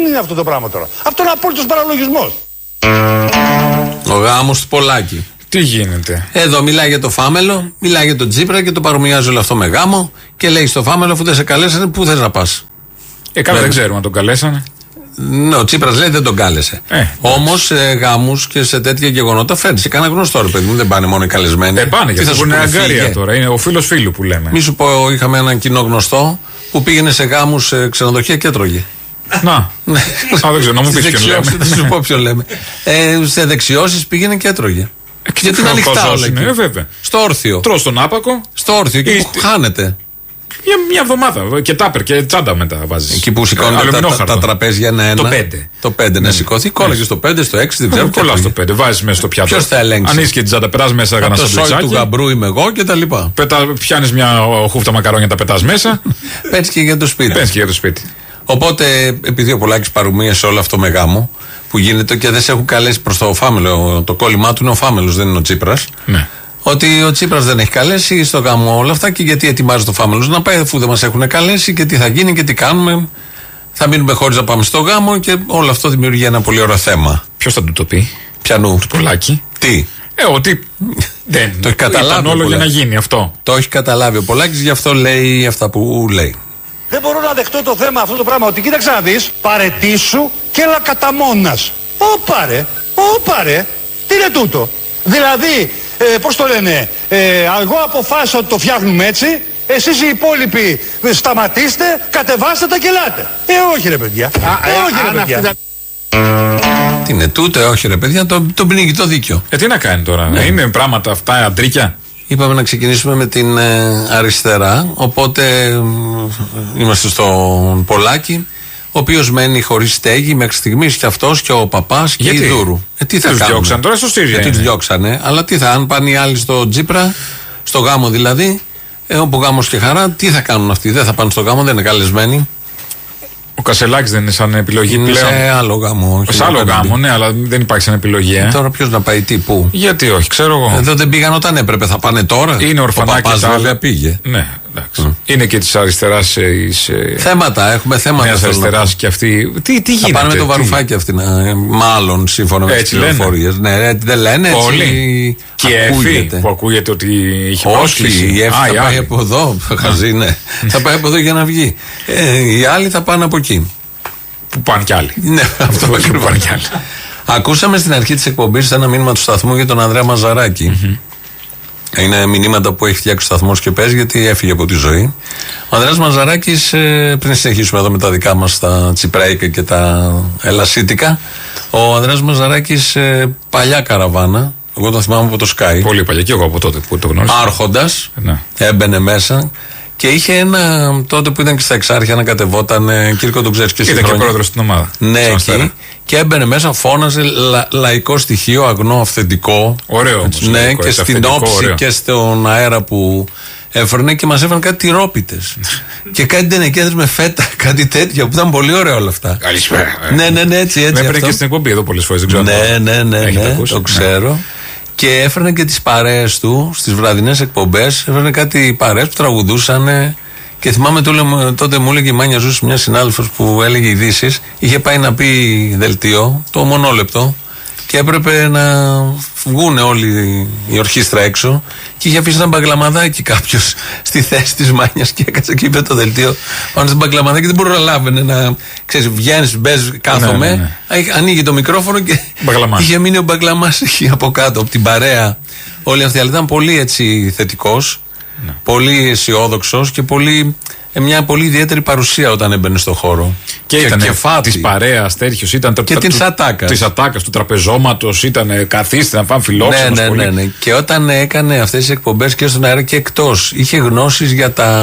Δεν είναι αυτό το πράγμα τώρα. Αυτό είναι απόλυτος παραλογισμός. Ο γάμος του Πολάκη. Τι γίνεται? Εδώ μιλάει για το Φάμελο, μιλάει για τον Τσίπρα και το παρομοιάζει όλο αυτό με γάμο και λέει στο Φάμελο, αφού δεν σε καλέσανε, πού θες να πας? Καλά, δεν ξέρουμε αν τον καλέσανε. Ναι, ο Τσίπρας λέει δεν τον κάλεσε. Όμως σε γάμους και σε τέτοια γεγονότα φέρνει. Κανένα γνωστό, ρε παιδί μου, δεν πάνε μόνο οι καλεσμένοι. Δεν πάνε, γιατί θα είναι αγκάρια τώρα. Είναι ο φίλος φίλου που λέμε. Μη σου πω, είχαμε έναν κοινό γνωστό που πήγαινε σε γάμους σε ξενοδοχεία και έτρωγε. Να. Δεν ξέρω, να μου πεις ποιον λέμε. Δεν σου πω ποιον λέμε. Σε δεξιώσεις πήγαινε και έτρωγε. Γιατί είναι ανοιχτά όλα εκεί. Στο όρθιο. Τρως τον άπακο. Στο όρθιο, εκεί που χάνεται. Για μια εβδομάδα. Και τάπερ και τσάντα μετά βάζεις. Εκεί που σηκώνονται τα τραπέζια ένα-ένα. Το 5. Να σηκωθεί. Κόλλαγε στο 5, στο 6, δεν ξέρω. Κολλά στο 5. Βάζεις μέσα στο πιάτο. Ποιος θα ελέγξει? Ανοίξει και την τσάντα, περάς μέσα ένα σαντουιτσάκι. Το σόι του γαμπρού είμαι εγώ και τα λοιπά. Πιάνεις μια χούφτα μακαρόνια, τα πετάς μέσα. Πέτς και για το σπίτι. Οπότε, επειδή ο Πολάκης παρομοίασε όλο αυτό με γάμο που γίνεται και δεν σε έχουν καλέσει προς το Φάμελο, το κόλλημά του είναι ο Φάμελος, δεν είναι ο Τσίπρας. Ναι. Ότι ο Τσίπρας δεν έχει καλέσει στο γάμο όλα αυτά και γιατί ετοιμάζει το Φάμελος να πάει αφού δεν μας έχουν καλέσει και τι θα γίνει και τι κάνουμε. Θα μείνουμε χωρίς να πάμε στο γάμο και όλο αυτό δημιουργεί ένα πολύ ωραίο θέμα. Ποιος θα του το πει? Πιανού? Του Πολάκη. Τι? Ότι δεν το έχει καταλάβει. Ήταν όλο για να γίνει αυτό. Το έχει καταλάβει ο Πολάκης, γι' αυτό λέει αυτά που λέει. Δεν μπορώ να δεχτώ το θέμα αυτό το πράγμα ότι κοίταξε να δεις, παρετήσου και έλα κατά μόνας. Όπαρε, τι είναι τούτο? Δηλαδή, πώς το λένε, εγώ αποφάσισα ότι το φτιάχνουμε έτσι, εσείς οι υπόλοιποι σταματήστε, κατεβάστε τα και ελάτε. Όχι ρε παιδιά, όχι ρε παιδιά. Τι είναι τούτο, όχι ρε παιδιά, τον πνίγει το δίκιο. Τι να κάνει τώρα, είναι πράγματα αυτά αντρίκια. Είπαμε να ξεκινήσουμε με την αριστερά, οπότε είμαστε στον Πολάκη, ο οποίος μένει χωρίς στέγη μέχρι στιγμής και αυτός και ο παπάς και η Δούρου. Τι θα κάνουν? Διώξαν τώρα στο ΣΥΡΙΖΑ. Τους διώξανε, αλλά τι αν πάνε οι άλλοι στο Τσίπρα, στο γάμο δηλαδή, όπου γάμος και χαρά, τι θα κάνουν αυτοί? Δεν θα πάνε στο γάμο, δεν είναι καλεσμένοι. Ο Κασελάκης δεν είναι σαν επιλογή είναι πλέον? Σε άλλο γάμο. Σε άλλο γάμο, ναι, αλλά δεν υπάρχει σαν επιλογή. Τώρα ποιος να πάει τι, πού? Γιατί όχι, ξέρω εγώ. Εδώ δεν πήγαν όταν έπρεπε, θα πάνε τώρα. Είναι ορφανά και τα άλλα πήγε. Ναι, εντάξει. Είναι και της αριστεράς. Θέματα, έχουμε θέματα. Νέας αριστεράς και αυτή. Τι γίνεται? Θα πάνε με το Βαρουφάκι αυτή, μάλλον σύμφωνα με τις πληροφορίες. Ναι, δεν λένε έτσι. Όλοι. Και Εφη που ακούγεται ότι είχε πρόσκληση. Όχι, η Εφη θα πάει από εδώ. Χαζή, ναι. Θα πάει από εδώ για να βγει. Οι άλλοι θα πάνε από εκεί. Που πάνε κι άλλοι. Ναι, αυτό που πάνε κι άλλοι. Ακούσαμε στην αρχή της εκπομπής ένα μήνυμα του σταθμού για τον Ανδρέα Μαζαράκη. Είναι μηνύματα που έχει φτιάξει ο σταθμός και παίζει γιατί έφυγε από τη ζωή. Ο Ανδρέας Μαζαράκης, πριν συνεχίσουμε εδώ με τα δικά μας τα τσιπραϊκά και τα ελασίτικα, ο Ανδρέας Μαζαράκης παλιά καραβάνα, εγώ τον θυμάμαι από το Sky. Πολύ παλιά και εγώ από τότε που το γνώρισα. Άρχοντας, έμπαινε μέσα. Και είχε ένα τότε που ήταν και στα Εξάρχεια να κατεβόταν. Κύρκο, τον ξέρεις και εσύ. Ήταν και πρόεδρος στην ομάδα. Ναι, εκεί. Και έμπαινε μέσα, φώναζε λαϊκό στοιχείο, αγνό, αυθεντικό. Ωραίο. Ναι, και στην όψη και στον αέρα που έφερνε και μας έφερνε κάτι τυρόπιτες. Και κάτι τενεκέδρες με φέτα, κάτι τέτοιο που ήταν πολύ ωραίο όλα αυτά. Καλησπέρα. Ναι, έτσι. Με έφερε και στην εκπομπή εδώ πολλές φορές. Ναι, το ξέρω. Και έφερνε και τις παρέες του στις βραδινές εκπομπές. Έφερνε κάτι παρέες που τραγουδούσαν. Και θυμάμαι τότε μου έλεγε η Μάνια Ζούση, μια συνάδελφος που έλεγε ειδήσεις. Είχε πάει να πει δελτίο, το μονόλεπτο. Και έπρεπε να βγουν όλοι η ορχήστρα έξω. Και είχε αφήσει ένα μπαγκλαμαδάκι κάποιος στη θέση της Μάνιας. Και έκατσε και είπε το δελτίο πάνω στην μπαγκλαμαδάκι. Δεν προλάβαινε να. Ξέρεις, βγαίνεις, μπες, κάθομαι. Ναι. Ανοίγει το μικρόφωνο και είχε μείνει ο μπαγκλαμάς εκεί από κάτω, από την παρέα. Όλοι αυτοί. Αλλά ήταν πολύ έτσι θετικός, πολύ αισιόδοξος και μια πολύ ιδιαίτερη παρουσία όταν έμπαινε στο χώρο. Και ήταν της παρέας τέτοιος. Και της ατάκας. Της ατάκας, του τραπεζώματος, ήταν καθίστε να φάνε φιλόξενος. Ναι. Και όταν έκανε αυτές τις εκπομπές και στον αέρα και εκτός, είχε γνώσεις για τα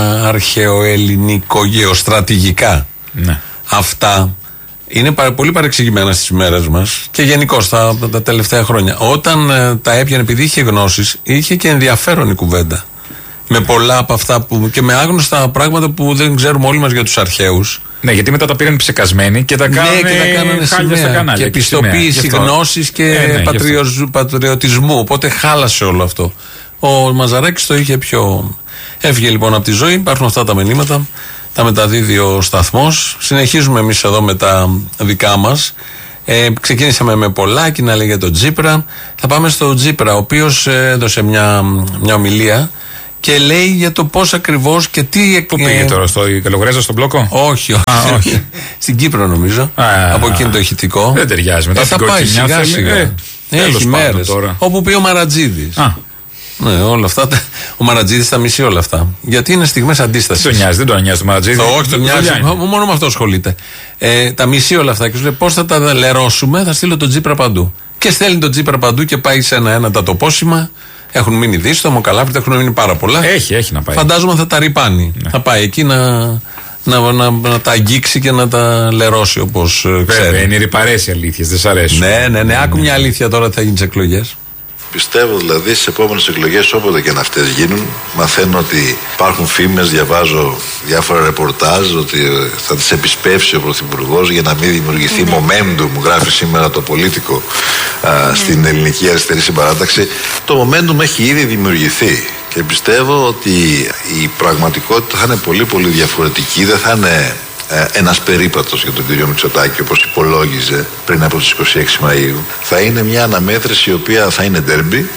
αρχαιοελληνικο-γεωστρατηγικά. Ναι. Αυτά είναι πολύ παρεξηγημένα στις ημέρες μας και γενικώς τα τελευταία χρόνια. Όταν τα έπιανε, επειδή είχε γνώσεις, είχε και ενδιαφέρον η κουβέντα. Με πολλά από αυτά και με άγνωστα πράγματα που δεν ξέρουμε όλοι μας για τους αρχαίους. Ναι, γιατί μετά τα πήραν ψεκασμένοι και τα κάνανε χάλια στα κανάλια. Και πιστοποίηση γνώσης και πατριωτισμού. Οπότε χάλασε όλο αυτό. Ο Μαζαράκης το είχε πιο. Έφυγε λοιπόν από τη ζωή. Υπάρχουν αυτά τα μηνύματα. Τα μεταδίδει ο σταθμός. Συνεχίζουμε εμείς εδώ με τα δικά μας. Ξεκίνησαμε με Πολάκη να λέει για τον Τσίπρα. Θα πάμε στο Τσίπρα, ο οποίος έδωσε μια ομιλία και λέει για το πώς ακριβώς και τι. Πού πήγε τώρα, στο Καλογρέζα, στον Μπλόκο? Όχι. Στην Κύπρο νομίζω. Από εκείνο το ηχητικό. Δεν ταιριάζει. Μετά θα πάει σιγά σιγά. Έχει μέρες. Όπου πει ο Μαρατζίδης. Ναι, όλα αυτά. Ο Μαρατζίδης τα μισεί όλα αυτά. Γιατί είναι στιγμές αντίστασης. Δεν τον νοιάζει το Μαρατζίδη. Όχι, τον νοιάζει. Μόνο με αυτό ασχολείται. Τα μισεί όλα αυτά. Και σου λέει πώς θα τα λερώσουμε, θα στείλω τον Τσίπρα παντού. Και στέλνει τον Τσίπρα παντού και πάει σε ένα τα τοπόσημα. Έχουν μείνει Δίστομο, Καλάβρητα, έχουν μείνει πάρα πολλά. Έχει να πάει. Φαντάζομαι θα τα ρυπάνει. Ναι. Θα πάει εκεί να τα αγγίξει και να τα λερώσει όπως ξέρει. Βέβαια, είναι ρυπαρές οι αλήθειες, δεν σ' αρέσουν. Ναι. Άκου μια αλήθεια τώρα, θα γίνει τις εκλογές. Πιστεύω δηλαδή στις επόμενες εκλογές, όποτε και αν αυτές γίνουν, μαθαίνω ότι υπάρχουν φήμες, διαβάζω διάφορα ρεπορτάζ ότι θα τις επισπεύσει ο Πρωθυπουργός για να μην δημιουργηθεί momentum, γράφει σήμερα το Πολίτικο στην ελληνική αριστερή συμπαράταξη. Το momentum έχει ήδη δημιουργηθεί και πιστεύω ότι η πραγματικότητα θα είναι πολύ πολύ διαφορετική, δεν θα είναι ένας περίπατος για τον κύριο Μητσοτάκη όπως υπολόγιζε πριν από τις 26 Μαΐου. Θα είναι μια αναμέτρηση η οποία θα είναι ντέρμπι.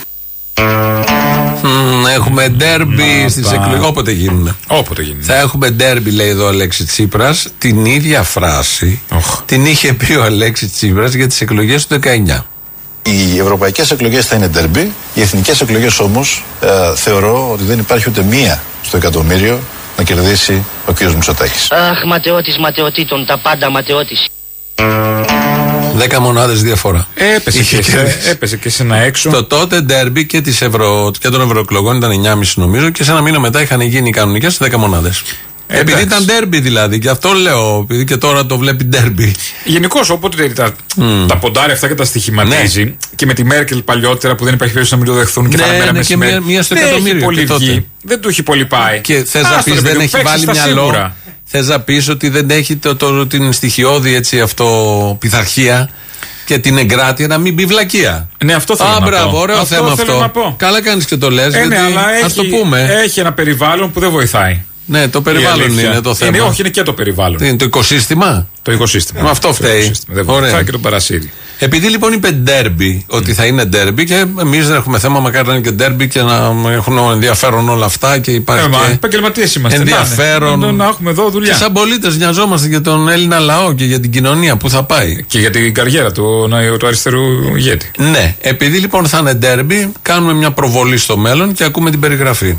Έχουμε ντέρμπι στις εκλογές. Όποτε γίνουν. Θα έχουμε ντέρμπι, λέει εδώ ο Αλέξης Τσίπρας. Την ίδια φράση την είχε πει ο Αλέξης Τσίπρας για τις εκλογές του 19. Οι ευρωπαϊκές εκλογές θα είναι ντέρμπι. Οι εθνικές εκλογές όμως θεωρώ ότι δεν υπάρχει ούτε μία στο εκατομμύριο να κερδίσει ο κ. Μητσοτάκης. Αχ, ματαιώτης ματαιωτήτων, τα πάντα ματαιώτης. 10 μονάδες διαφορά. Έπεσε και σε ένα έξω. Το τότε ντέρμπι και των ευρωεκλογών ήταν 9,5 νομίζω και σε ένα μήνα μετά είχαν γίνει οι κανονικές 10 μονάδες. Επειδή ήταν ντέρμπι δηλαδή, και αυτό λέω, επειδή και τώρα το βλέπει ντέρμπι. Γενικώς, όποτε τα ποντάρει αυτά και τα στοιχηματίζει, ναι. Και με τη Μέρκελ παλιότερα που δεν υπάρχει περίπτωση να μην το δεχθούν και θα μέρα μεσημέρι. Μία στο εκατομμύριο. Δεν του έχει πολύ πάει. Και θες να πεις δεν έχει βάλει μυαλό. Θες να πεις ότι δεν έχει την στοιχειώδη έτσι πειθαρχία και την εγκράτεια να μην μπει βλακεία. Ναι, αυτό θέλω να πω. Μπράβο, ωραίο θέμα αυτό. Καλά κάνεις και το λες. Ναι, αλλά ας το πούμε. Έχει ένα περιβάλλον που δεν βοηθάει. Ναι, το περιβάλλον είναι το θέμα. Όχι, είναι και το περιβάλλον. Τι είναι, το οικοσύστημα. Το οικοσύστημα. Με αυτό φταίει. Δεν βοηθάει και τον παρασύρει. Επειδή λοιπόν είπε ντέρμπι, ότι θα είναι ντέρμπι και εμείς δεν έχουμε θέμα, μακάρι να είναι και ντέρμπι και να έχουν ενδιαφέρον όλα αυτά και υπάρχει. Επαγγελματίες είμαστε. Ενδιαφέρον. Να έχουμε εδώ δουλειά. Και σαν πολίτες νοιαζόμαστε για τον Έλληνα λαό και για την κοινωνία που θα πάει. Και για την καριέρα του αριστερού ηγέτη. Ναι, επειδή λοιπόν θα είναι ντέρμπι, κάνουμε μια προβολή στο μέλλον και ακούμε την περιγραφή.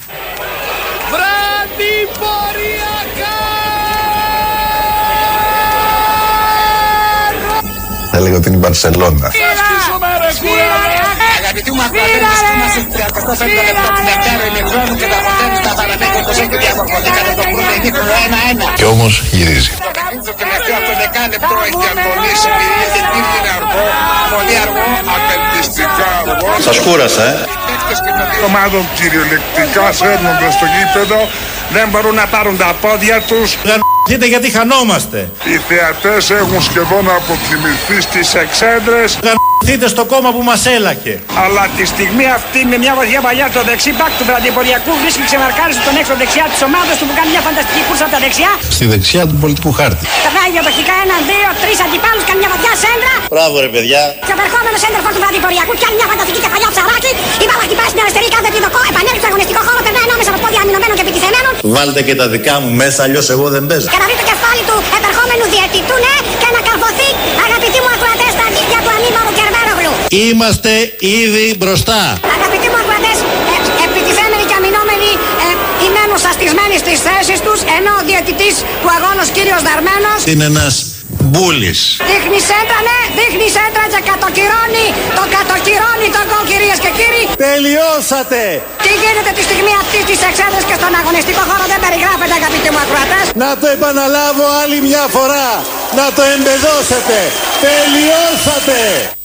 Θα λέγω ότι είναι η Μπαρσελόνα. Αγαπητοί μου ακροατές, είμαστε στην 35 λεπτό του δευτέρου ημιχρόνου και το αποτέλεσμα παραμένει όπως έχει διαμορφωθεί κατά το πρώτο ημίχρονο 1-1. Και όμως γυρίζει. Το παιχνίδι το τελευταίο αυτό δεκάλεπτο έχει διαβολήσει, γιατί είναι αργό, πολύ αργό, απελπιστικά αργό. Σας κούρασα, Οι παίκτες και των δύο ομάδων κυριολεκτικά σέρνονται στο γήπεδο, δεν μπορούν να πάρουν τα πόδια τους. Γαμ***τε γιατί χανόμαστε. Οι θεατές έχουν σχεδόν αποκοιμηθεί στις εξέδρες. Γαμ***τε στο κόμμα που μας έλακε. Αλλά τη στιγμή αυτή με μια βαθιά παλιά το δεξί μπακ του βραδιποριακού βρίσκει ξεμαρκάριζε τον έξω δεξιά της ομάδας του που κάνει μια φανταστική κούρσα από τα δεξιά. Στη δεξιά του πολιτικού χάρτη. Περνάει διαδοχικά 1, 2, 3 αντιπάλους, κάνει μια βαθιά σέντρα. Μπράβο ρε παιδιά. Και ο περχόμενος σέντρα του βραδιποριακού κάνει μια φανταστική κεφαλιά ψαράκι. Η μπάλα χτυπάει στην αριστερή κάθε επιδοκό, επανέλθει στο αγωνιστικό χώρο, περνάει ενώμεσα από πόδια αμυνωμένων και επιτιθεμένων. Βάλτε και τα δικά μου μέσα, αλλιώς εγώ δεν παίζω. Και να δει το κεφάλι του επερχόμενου διαιτητού, ναι, και να καρφωθεί, αγαπητοί μου ακροατές, στα δίχτυα του ανήμαρου Κερβέρογλου. Είμαστε ήδη μπροστά. Αγαπητοί μου ακροατές, επιτιθέμενοι και αμυνόμενοι ημένουν σαστισμένοι στις θέσεις τους, ενώ ο διαιτητής του αγώνος κύριος Δαρμένος Είναι ένας μπούλης. δείχνει σέντρα, ναι, δείχνει σέντρα και κατοκυρώνει τον γκολ, κυρίες και κύριοι. Τελειώσατε. Τι γίνεται τη στιγμή αυτή της εξέδρας και στον αγωνιστικό χώρο δεν περιγράφεται, αγαπητοί μου ακροατές. Να το επαναλάβω άλλη μια φορά. Να το εμπεδώσετε. Τελειώσατε.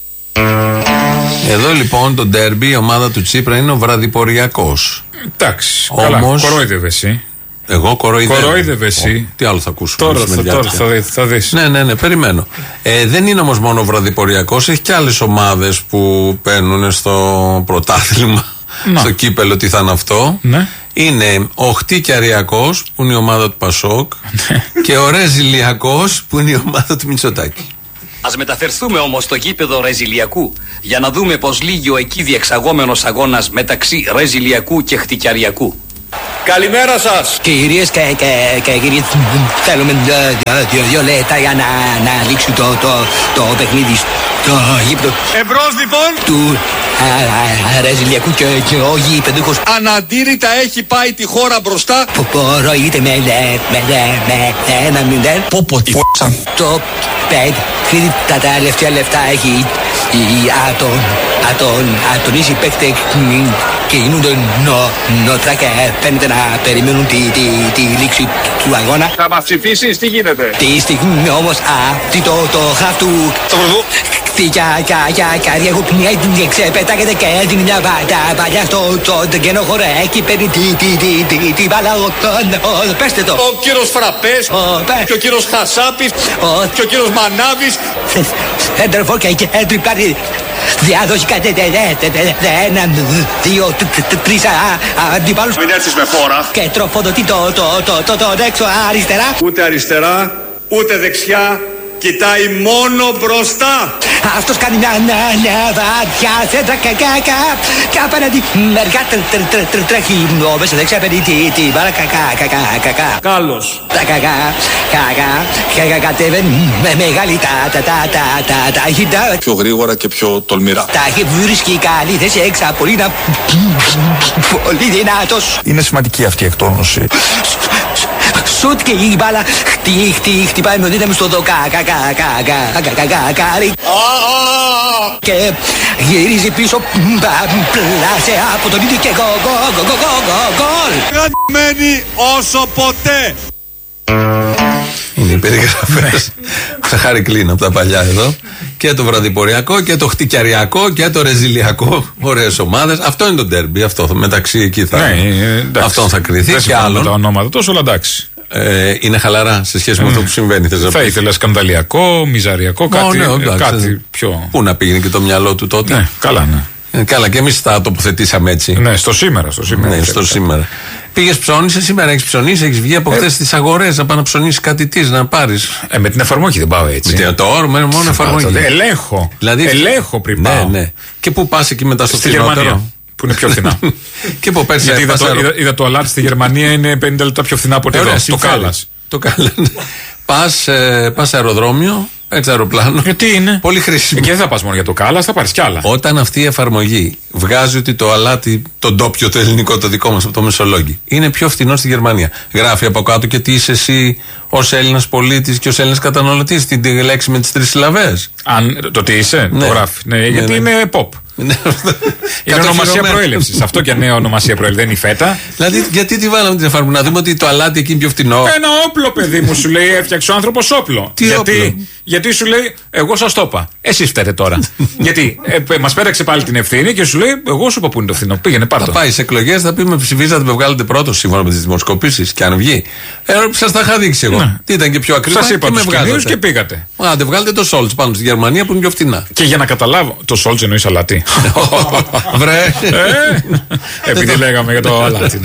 Εδώ λοιπόν το ντέρμπι, η ομάδα του Τσίπρα είναι ο βραδιποριακός. Εντάξει, όμως κορόιδευε εσύ. Εγώ κορόιδευε εσύ. Τι άλλο θα ακούσουμε. Τώρα θα δεις. Ναι, περιμένω. Δεν είναι όμως μόνο βραδιποριακός, έχει και άλλες ομάδες που παίρνουν στο πρωτάθλημα, στο κύπελο, τι θα είναι αυτό. Ναι. Είναι ο Χτικιαριακός, που είναι η ομάδα του Πασόκ, και ο Ρεζιλιακός, που είναι η ομάδα του Μητσοτάκη. Ας μεταφερθούμε όμως στο γήπεδο Ρεζιλιακού για να δούμε πως λύγει ο εκεί διεξαγόμενος αγώνας μεταξύ Ρεζιλιακού και Χτικιαριακού. Καλημέρα σας. Κυρίες και κύριοι, θέλουμε 2 λεπτά για να λήξει το παιχνίδι στο γήπεδο. Εμπρός λοιπόν. Του Ρεζιλιακού και ο γήπεδούχος Αναντήρητα έχει πάει τη χώρα μπροστά. Προηγείται με 1-0. Πόπο τη φ***α. Το παιχνίδι τα τελευταία λεφτά έχει ατονίσει παίκτε και γίνονται νότρα και φαίνεται να περιμένουν τη λήξη του αγώνα. Θα μας ψηφίσεις, τι γίνεται? Τη στιγμή όμως αυτή το χαφτού Χτικιαριακού ξεπετάγεται και έδινε μια παλιά στο κενό χώρο. Εκεί παίρνει την μπάλα. Πέστε το. Ο κύριος Φραπές και ο κύριος Χασάπης και ο κύριος Μανάβης. Έντερφορ και τριπλάρι. Διάδοση κάτι 1, 2, 3 αντιπάλους. Μην έρθεις με φόρα. Και τροφοδοτεί τον έξω αριστερά. Ούτε αριστερά, ούτε δεξιά. Κοιτάει μόνο μπροστά. Αυτός κάνει μια βαδιά σέντρα και απέναντι μερικά τρέχει μέσα δεξιά παίρνει την μπάλα κακά. Κάλλος. Κατέβαινει με μεγάλη ταχύτητα. Πιο γρήγορα και πιο τολμηρά. Τα έχει βρίσκει καλή θέση έξα πολύ δυνατός. Είναι σημαντική αυτή η εκτόνωση. Σουτ και η μπάλα χτυπάει με δύναμη στο δοκάρι και γυρίζει πίσω πλάσε από τον ίδιο και γκολ. Γαμμένη όσο ποτέ. Είναι οι περιγραφές. Ξαχάρη κλείνω από τα παλιά εδώ. Και το βραδιποριακό και το χτικιαριακό και το ρεζιλιακό. Ωραίες ομάδες. Αυτό είναι το ντέρμπι. Αυτό μεταξύ εκεί θα. Αυτό θα κρυθεί. Δεν συμφωνώ με τα ονόματα τόσο, αλλά εντάξει. Είναι χαλαρά σε σχέση με αυτό που συμβαίνει. Θα ήθελα σκανδαλιακό, μιζαριακό, κάτι πιο. Πού να πήγαινε και το μυαλό του τότε. Ναι, καλά, ναι. Καλά, και εμείς τα τοποθετήσαμε έτσι. Ναι, στο σήμερα. Ναι, στο σήμερα. Πήγες ψώνισες σήμερα, έχεις ψωνίσει, έχεις βγει από χθες στις αγορές να πάω να ψωνίσεις κάτι να πάρεις. Με την εφαρμογή δεν πάω έτσι. Το όρο μόνο εφαρμογή. Ελέγχω. Δηλαδή, ελέγχω πριν πάω. Ναι. Και πού πας εκεί μετά στο φθηνότερο? Που είναι πιο φθηνά. Και που πέρσι. Γιατί είδα το αλάτι στη Γερμανία είναι 50 λεπτά πιο φθηνά από εδώ. Το Κάλλας. Πας αεροδρόμιο, έτσι αεροπλάνο. Γιατί είναι πολύ χρήσιμο. Και δεν θα πας μόνο για το Κάλλας, θα πάρεις κι άλλα. Όταν αυτή η εφαρμογή βγάζει ότι το αλάτι, το ντόπιο, το ελληνικό, το δικό μας από το Μεσολόγγι, είναι πιο φθηνό στη Γερμανία. Γράφει από κάτω και τι είσαι εσύ ως Έλληνας πολίτης και ως Έλληνας καταναλωτής, την λέξη με τις 3 συλλαβές. Αν το τι είσαι, το γράφει. Γιατί είναι pop. Είναι ονομασία προέλευσης. Αυτό και νέο ονομασία προέλευση. Δεν είναι η φέτα. Δηλαδή, γιατί τη βάλαμε την εφαρμογή? Να δούμε ότι το αλάτι εκεί είναι πιο φθηνό. Ένα όπλο, παιδί μου, σου λέει, έφτιαξε ο άνθρωπος όπλο. Γιατί σου λέει, εγώ σας το είπα. Εσείς φταίτε τώρα. Γιατί μας πέταξε πάλι την ευθύνη και σου λέει, εγώ σου είπα που είναι το φθηνό. Πήγαινε πάρ' το. Θα πάει σε εκλογές, θα πει με ψηφίζατε, με βγάλετε πρώτο σύμφωνα με τις δημοσκοπήσεις. Και αν βγει, σας τα είχα δείξει εγώ. Τι ήταν και πιο ακριβά. Σας είπα τους κινδύνους και πήγατε. Άντε, βγάλετε το Σόλτς πάνω στη Γερμανία που είναι πιο φθηνά. Και για να καταλάβω, το Σόλτς εννοεί αλάτι. Βρε. Επειδή λέγαμε για το αλάτι.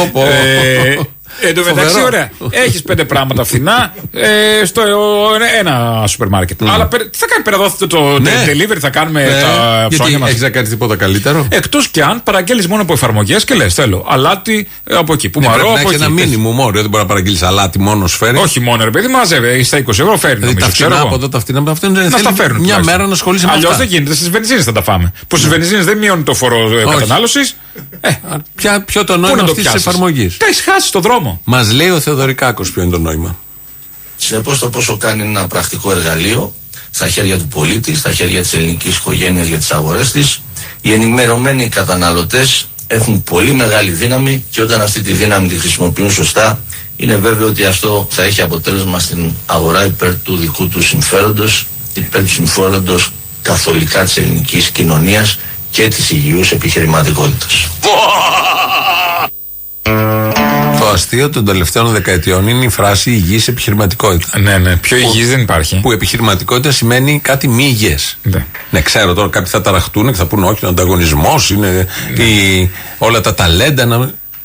Εν τω μεταξύ, ωραία. Έχεις 5 πράγματα φθηνά στο ένα σούπερ μάρκετ. Αλλά τι θα κάνει πέρα εδώ το delivery, θα κάνουμε τα ψώνια μας. Έχεις να κάνεις τίποτα καλύτερο? Εκτός και αν παραγγέλνεις μόνο από εφαρμογές και λες, θέλω αλάτι από εκεί. Που μαρώ, έχει ένα μήνυμο όριο. Δεν μπορεί να παραγγείλεις αλάτι μόνο φέρει. Όχι μόνο, ρε παιδί, μαζεύει. Στα 20 ευρώ φέρνει. Τα φθηνά από εδώ, τα φθηνά από αυτό είναι. Να τα φέρνουν. Μια μέρα να ασχολείσαι με αυτά. Αλλιώς δεν γίνεται. Στις βενζίνες θα τα φάμε. Που στις βενζίνες δεν μειώνει το φόρο κατανάλωσης. Ποιο το νόημα αυτής της εφαρμογής? Τα έχεις χάσει στον δρόμο. Μας λέει ο Θεοδωρικάκος ποιο είναι το νόημα. Συνεπώς το πόσο κάνει ένα πρακτικό εργαλείο στα χέρια του πολίτη, στα χέρια της ελληνικής οικογένειας για τις αγορές της. Οι ενημερωμένοι καταναλωτές έχουν πολύ μεγάλη δύναμη και όταν αυτή τη δύναμη τη χρησιμοποιούν σωστά, είναι βέβαιο ότι αυτό θα έχει αποτέλεσμα στην αγορά υπέρ του δικού του συμφέροντος, υπέρ του συμφέροντος καθολικά της ελληνικής κοινωνίας και της υγιούς επιχειρηματικότητας. Το αστείο των τελευταίων δεκαετιών είναι η φράση υγιής επιχειρηματικότητα. Ναι, πιο υγιής δεν υπάρχει. Που επιχειρηματικότητα σημαίνει κάτι μη υγιές. Ναι, ξέρω τώρα κάποιοι θα ταραχτούν και θα πούνε όχι, ο ανταγωνισμός είναι όλα τα ταλέντα.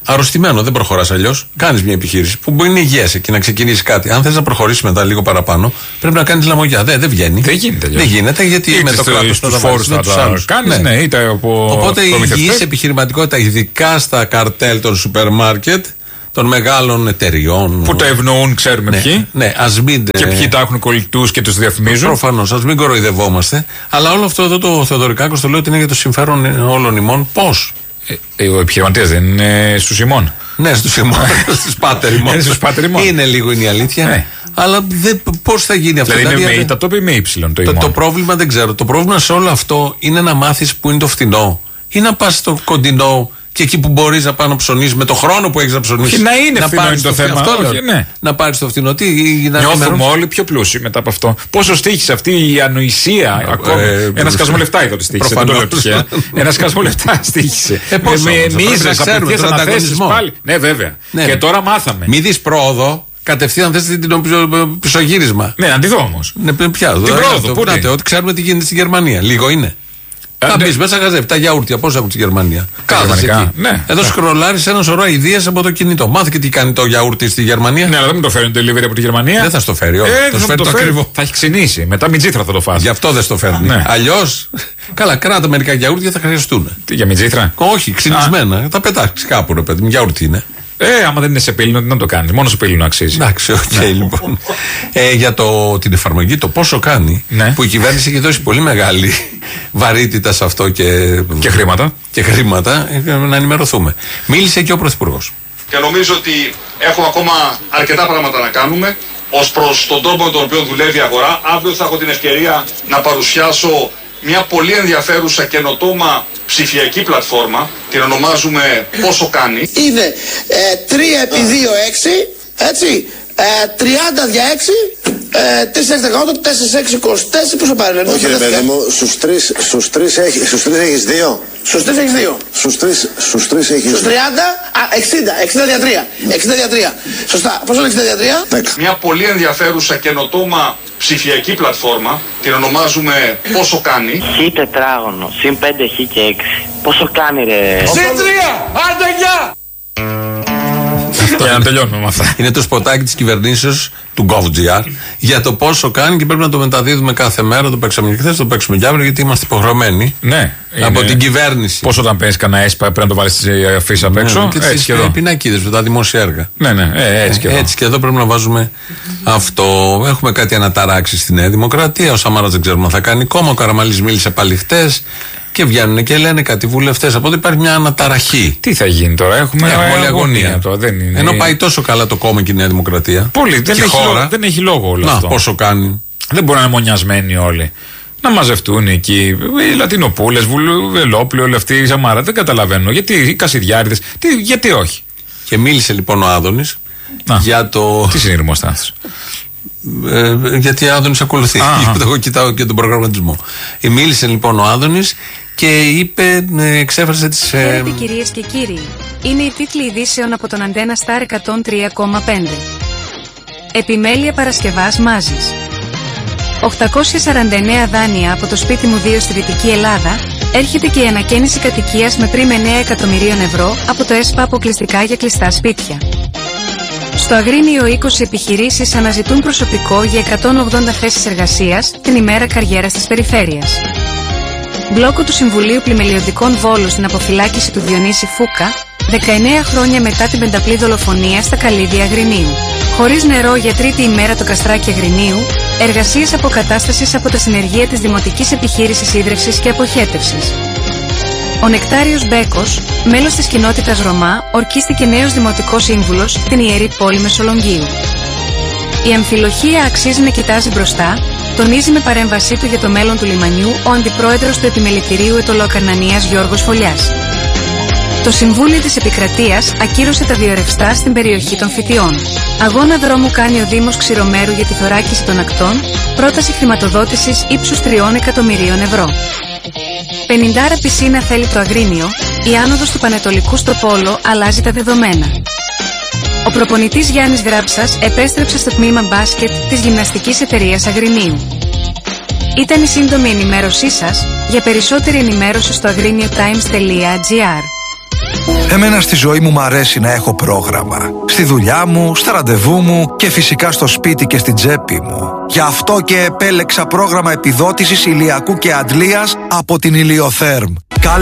αρρωστημένο, δεν προχωράς αλλιώς. Κάνεις μια επιχείρηση που μπορεί να είναι υγιές και να ξεκινήσει κάτι. Αν θες να προχωρήσεις μετά λίγο παραπάνω, πρέπει να κάνεις λαμογιά. Δεν βγαίνει. Δεν γίνεται γιατί με το κράτος τους φόρους θα τους κάνεις. Ναι, οπότε η υγιής επιχειρηματικότητα, ειδικά στα καρτέλ των σούπερ μάρκετ, των μεγάλων εταιριών. Που τα ευνοούν, ξέρουμε ποιοι. Ναι, ας μην. Και ποιοι τα έχουν κολλητούς και τους διαφημίζουν. Προφανώς, ας μην κοροϊδευόμαστε. Αλλά όλο αυτό εδώ το Θεοδωρικάκος το λέω ότι είναι για το συμφέρον όλων ημών. Πώς? Ο επιχειρηματίας δεν είναι στους ημών. Ναι, στους ημών. Στους πάτερ ημών. Είναι λίγο η αλήθεια. Ναι. Αλλά πώς θα γίνει αυτό? Δηλαδή είναι με ήτατο ή με ύψιλον το ημών? Το πρόβλημα δεν ξέρω. Το πρόβλημα σε όλο αυτό είναι να μάθεις που είναι το φτηνό ή να πας στο κοντινό. Και εκεί που μπορείς να πάει να ψωνίσεις με το χρόνο που έχεις να ψωνίσεις. Και να είναι φθηνό είναι το θέμα. Ναι. Να πάρεις το φθηνό. Νιώθουμε όλοι πιο πλούσιοι μετά από αυτό. Πόσο στοίχησε αυτή η ανοησία ακόμα. Ένα σκασμό λεφτά είδα ότι στοίχησε. Δεν το λέω τυχαία. Ένα σκασμό λεφτά στοίχησε. Με ίσες απευθείας αναθέσεις πάλι. Ναι, βέβαια. Και τώρα μάθαμε. Μη δεις πρόοδο. Κατευθείαν θες την πισωγύρισμα. Ναι, να τη δω όμως. Ποια? Την πρόοδο. Ότι ξέρουμε τι γίνεται στη Γερμανία. Λίγο είναι. Θα μπει μέσα, χαζεύει τα γιαούρτια. Πώς έχουν στη Γερμανία? Κάθεσαι. Ναι. Εδώ σκρολάρεις ένα σωρό ιδέες από το κινητό. Μάθε και τι κάνει το γιαούρτι στη Γερμανία. Ναι, αλλά δεν μου το φέρνει το delivery από τη Γερμανία. Δεν θα στο φέρει. Το φέρει το ακριβό. Θα έχει ξυνήσει. Μετά μιτζήθρα θα το φας. Γι' αυτό δεν στο φέρνει. Ναι. Αλλιώς, καλά, κράτα μερικά γιαούρτια θα χρειαστούν. Τι, για μιτζήθρα? Όχι, ξυνισμένα. Τα πετάξει κάπου, ρε παιδί. Γιαούρτι είναι. Άμα δεν είναι σε πύληνο, τι να το κάνει. Μόνο σε πύληνο αξίζει. Εντάξει, λοιπόν. Για την εφαρμογή, το πόσο κάνει, που η κυβέρνηση έχει δώσει πολύ μεγάλη βαρύτητα σε αυτό και χρήματα. Να ενημερωθούμε. Μίλησε και ο Πρωθυπουργός. Και νομίζω ότι έχουμε ακόμα αρκετά πράγματα να κάνουμε ως προς τον τρόπο με τον οποίο δουλεύει η αγορά. Αύριο θα έχω την ευκαιρία να παρουσιάσω μια πολύ ενδιαφέρουσα καινοτόμα ψηφιακή πλατφόρμα. Την ονομάζουμε Πόσο Κάνει. Είναι 3x2 6, έτσι, 30 δια 6, 4 4 6 24, πόσο πάρει? Όχι ρε παιδί μου, στους τρεις έχεις 2. Στους 3 έχεις 2. Στους 3 έχεις 30, 60 δια 3. 60 δια 3. Σωστά. Πόσο είναι 60 δια 3? 10. Μια πολύ ενδιαφέρουσα καινοτόμα ψηφιακή πλατφόρμα. Την ονομάζουμε Πόσο Κάνει. Χ τετράγωνο, συν 5 χ και 6. Πόσο κάνει ρε? Συν 3! Άντε γεια! Για να τελειώνουμε με αυτά. Είναι το σποτάκι της κυβερνήσεως του GovGR για το πόσο κάνει και πρέπει να το μεταδίδουμε κάθε μέρα. Το παίξαμε και χθες, το παίξουμε και αύριο γιατί είμαστε υποχρεωμένοι. Ναι. Από την κυβέρνηση. Πώς όταν παίρνεις κανένα ΕΣΠΑ πρέπει να το βάλεις στη αφίσα απ' έξω. Και τις πινακίδες με τα δημόσια έργα. Ναι, έτσι και εδώ πρέπει να βάζουμε αυτό. Έχουμε κάτι αναταράξει στη Νέα Δημοκρατία. Ο Σαμάρας δεν ξέρουμε αν θα κάνει κόμμα. Ο Καραμανλής μίλησε πάλι χτες. Και βγαίνουν και λένε κάτι βουλευτές. Από ότι υπάρχει μια αναταραχή. Τι θα γίνει τώρα, έχουμε όλη αγωνία. Ενώ πάει τόσο καλά το κόμμα και η Νέα Δημοκρατία. Πολύ, δεν έχει λόγο όλο αυτό. Πόσο κάνει. Δεν μπορεί να είναι μονιασμένοι όλοι. Να μαζευτούν εκεί οι Λατινοπούλες, Βελόπουλοι, όλοι αυτοί οι Σαμάρα. Δεν καταλαβαίνω. Γιατί οι Κασιδιάριδες, γιατί όχι. Και μίλησε λοιπόν ο Άδωνης για το. Τι συνειρμός αυτός? Γιατί ο Άδωνης ακολουθεί. Εγώ κοιτάω και τον προγραμματισμό. Μίλησε λοιπόν ο Άδωνης και είπε, εξέφρασε τις. Χαίρετε κυρίες και κύριοι. Είναι οι τίτλοι ειδήσεων από τον Αντένα Σταρ 103,5. Επιμέλεια Παρασκευάς Μάζης. 849 δάνεια από το σπίτι μου 2 στη Δυτική Ελλάδα. Έρχεται και η ανακαίνιση κατοικίας με πριν 9 εκατομμυρίων ευρώ από το ΕΣΠΑ αποκλειστικά για κλειστά σπίτια. Στο Αγρίνιο 20 επιχειρήσεις αναζητούν προσωπικό για 180 θέσεις εργασίας την ημέρα καριέρας της περιφέρειας. Μπλόκο του Συμβουλίου Πλημελιωδικών Βόλου στην αποφυλάκηση του Διονύση Φούκα, 19 χρόνια μετά την πενταπλή δολοφονία στα Καλύδια Αγρινίου. Χωρίς νερό για τρίτη ημέρα το Καστράκι Αγρινίου, εργασίες αποκατάστασης από τα συνεργεία της Δημοτικής Επιχείρησης Ίδρευσης και Αποχέτευσης. Ο Νεκτάριος Μπέκος, μέλος της κοινότητας Ρωμά, ορκίστηκε νέος δημοτικός σύμβουλος στην Ιερή Πόλη Μεσολογγίου. Η αμφιλοχία αξίζει να κοιτάζει μπροστά, τονίζει με παρέμβασή του για το μέλλον του λιμανιού ο αντιπρόεδρος του Επιμελητηρίου Αιτωλοακαρνανίας Γιώργος Φωλιάς. Το Συμβούλιο της Επικρατείας ακύρωσε τα διορευστά στην περιοχή των Φυτιών. Αγώνα δρόμου κάνει ο Δήμος Ξηρομέρου για τη θωράκιση των ακτών, πρόταση χρηματοδότησης ύψους 3 εκατομμυρίων ευρώ. 50 πισίνα θέλει το Αγρίνιο, η άνοδος του Πανετολικού στο Πόλο αλλάζει τα δεδομένα. Ο προπονητής Γιάννης Γράψας επέστρεψε στο τμήμα μπάσκετ της γυμναστικής εταιρείας Αγρινίου. Ήταν η σύντομη ενημέρωσή σας, για περισσότερη ενημέρωση στο agriniotimes.gr. Εμένα στη ζωή μου αρέσει να έχω πρόγραμμα. Στη δουλειά μου, στα ραντεβού μου και φυσικά στο σπίτι και στην τσέπη μου. Γι' αυτό και επέλεξα πρόγραμμα επιδότησης ηλιακού και αντλίας από την Ηλιοθέρμ.